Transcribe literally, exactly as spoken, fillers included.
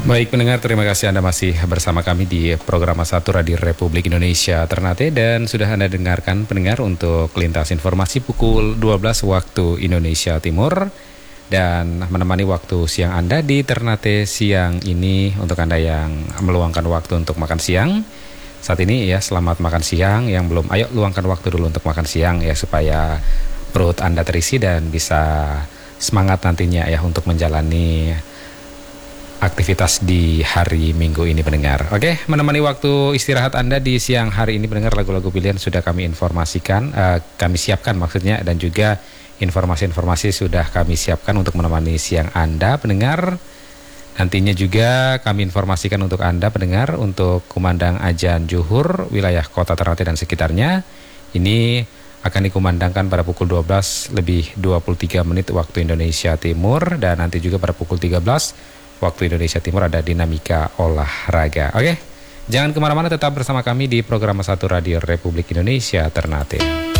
Baik pendengar, terima kasih Anda masih bersama kami di program satu Radio Republik Indonesia Ternate, dan sudah Anda dengarkan pendengar untuk lintas informasi pukul dua belas waktu Indonesia Timur, dan menemani waktu siang Anda di Ternate siang ini untuk Anda yang meluangkan waktu untuk makan siang. Saat ini ya, selamat makan siang. Yang belum, ayo luangkan waktu dulu untuk makan siang ya, supaya perut Anda terisi dan bisa semangat nantinya ya untuk menjalani aktivitas di hari Minggu ini pendengar. Oke, menemani waktu istirahat Anda di siang hari ini pendengar, lagu-lagu pilihan sudah kami informasikan, uh, kami siapkan maksudnya, dan juga informasi-informasi sudah kami siapkan untuk menemani siang Anda pendengar. Nantinya juga kami informasikan untuk Anda pendengar untuk kumandang azan zuhur wilayah Kota Ternate dan sekitarnya. Ini akan dikumandangkan pada pukul dua belas lebih dua puluh tiga menit waktu Indonesia Timur, dan nanti juga pada pukul tiga belas waktu Indonesia Timur ada dinamika olahraga. Oke, jangan kemana-mana, tetap bersama kami di program satu Radio Republik Indonesia Ternate.